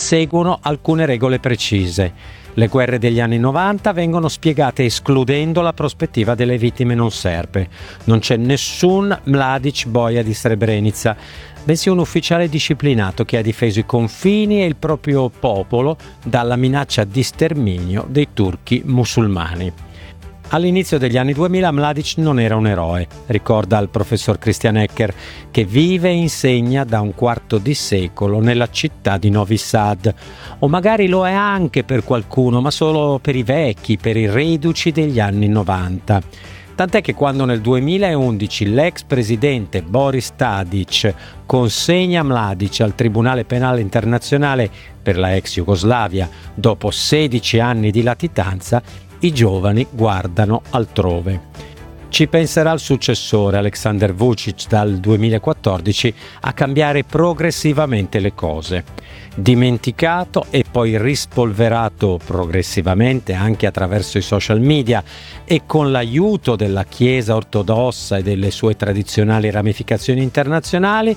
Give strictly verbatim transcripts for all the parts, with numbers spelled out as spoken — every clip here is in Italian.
seguono alcune regole precise. Le guerre degli anni novanta vengono spiegate escludendo la prospettiva delle vittime non serbe. Non c'è nessun Mladić boia di Srebrenica, bensì un ufficiale disciplinato che ha difeso i confini e il proprio popolo dalla minaccia di sterminio dei turchi musulmani. All'inizio degli anni duemila Mladić non era un eroe, ricorda il professor Christian Ecker, che vive e insegna da un quarto di secolo nella città di Novi Sad. O magari lo è anche per qualcuno, ma solo per i vecchi, per i reduci degli anni novanta. Tant'è che quando nel duemilaundici l'ex presidente Boris Tadić consegna Mladić al Tribunale Penale Internazionale per la ex Jugoslavia, dopo sedici anni di latitanza, i giovani guardano altrove. Ci penserà il successore Aleksandar Vučić dal duemilaquattordici a cambiare progressivamente le cose. Dimenticato e poi rispolverato progressivamente anche attraverso i social media e con l'aiuto della Chiesa ortodossa e delle sue tradizionali ramificazioni internazionali,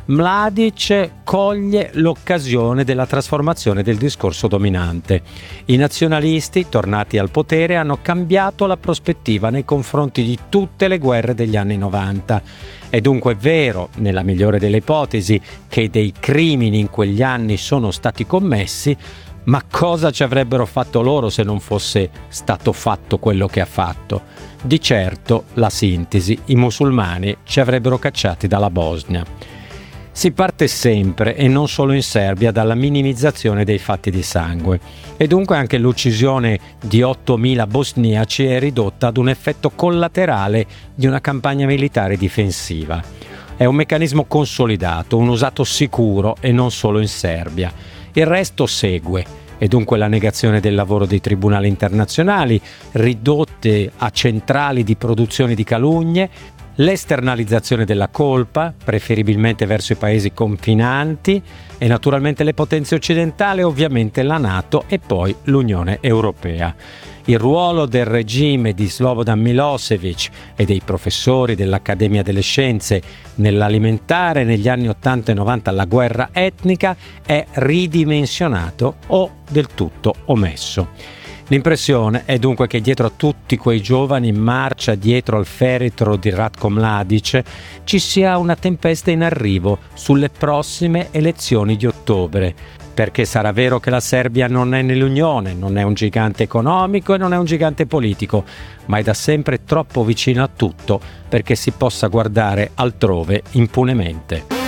Mladić coglie l'occasione della trasformazione del discorso dominante. I nazionalisti, tornati al potere, hanno cambiato la prospettiva nei confronti di tutte le guerre degli anni novanta. È dunque vero, nella migliore delle ipotesi, che dei crimini in quegli anni sono stati commessi, ma cosa ci avrebbero fatto loro se non fosse stato fatto quello che ha fatto? Di certo, la sintesi, i musulmani ci avrebbero cacciati dalla Bosnia. Si parte sempre, e non solo in Serbia, dalla minimizzazione dei fatti di sangue. E dunque anche l'uccisione di ottomila bosniaci è ridotta ad un effetto collaterale di una campagna militare difensiva. È un meccanismo consolidato, un usato sicuro e non solo in Serbia. Il resto segue. E dunque la negazione del lavoro dei tribunali internazionali, ridotte a centrali di produzione di calunnie, l'esternalizzazione della colpa, preferibilmente verso i paesi confinanti, e naturalmente le potenze occidentali, ovviamente la NATO e poi l'Unione Europea. Il ruolo del regime di Slobodan Milošević e dei professori dell'Accademia delle Scienze nell'alimentare negli anni ottanta e novanta la guerra etnica è ridimensionato o del tutto omesso. L'impressione è dunque che dietro a tutti quei giovani in marcia dietro al feretro di Ratko Mladić ci sia una tempesta in arrivo sulle prossime elezioni di ottobre, perché sarà vero che la Serbia non è nell'Unione, non è un gigante economico e non è un gigante politico, ma è da sempre troppo vicino a tutto perché si possa guardare altrove impunemente.